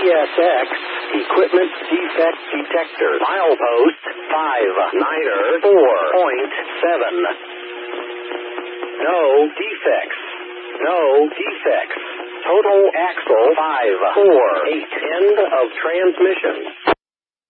CSX Equipment Defect Detector. Milepost 59er 4.7. No defects. No defects. Total axle 548. End of transmission.